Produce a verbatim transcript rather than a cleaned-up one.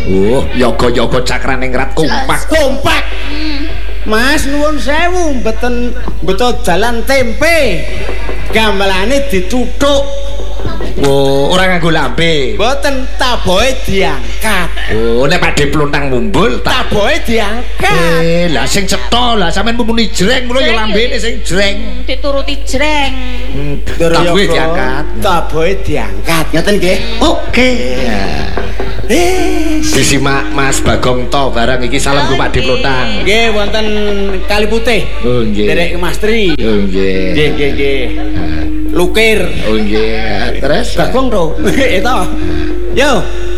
Oh, yoga-yoga cakrane ngrat kompak. Kompak. Mas nuwun sewu mboten mboten dalan tempe. Gamelane dicuthuk. Oh, ora nganggo lambe. Mboten tabohe diangkat. Oh, nek Pakde Pluntang mumbul tabohe diangkat. Eh, lah sing cetha lah sampean muni jreng ngono ya lambene sing jreng. Dituruti jreng. Hmm, tabohe diangkat. Tabohe diangkat. Ngoten nggih. Oke. Eh, disimak Mas Bagong to barang iki salam ku Pakde Pluntang. Nggih, wonten Kali Putih. Oh, nggih. Derek Mas Tri. Oh, nggih. Nggih, nggih, nggih. Lukir. Oh, nggih. Terus Bagong to. Itu. Yo.